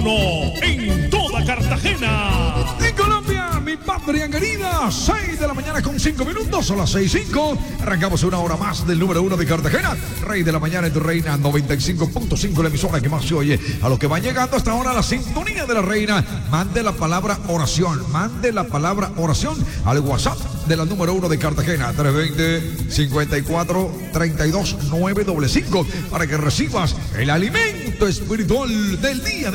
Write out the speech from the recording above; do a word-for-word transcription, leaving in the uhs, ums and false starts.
uno en toda Cartagena. En Colombia, mi patria querida, seis de la mañana con cinco minutos, son las seis cinco. Arrancamos una hora más del número uno de Cartagena. Rey de la mañana en tu reina, noventa y cinco punto cinco, la emisora que más se oye. A los que van llegando hasta ahora, la sintonía de la reina, mande la palabra oración, mande la palabra oración al WhatsApp de la número uno de Cartagena, tres veinte, cincuenta y cuatro, treinta y dos, nueve cinco, para que recibas el alimento espiritual del día de